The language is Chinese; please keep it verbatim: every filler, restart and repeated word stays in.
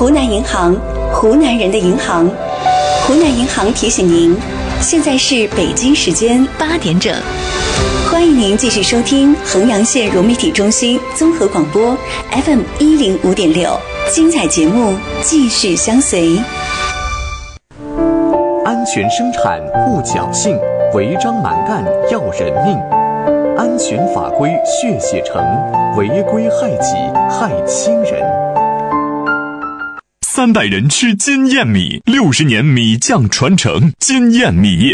湖南银行，湖南人的银行。湖南银行提醒您，现在是北京时间八点整。欢迎您继续收听衡阳县融媒体中心综合广播 F M 一零五点六，精彩节目继续相随。 安全生产护侥幸，违章蛮干要人命。安全法规血写成，违规害己害亲人。 三代人吃金燕米，六十年米酱传承，金燕米业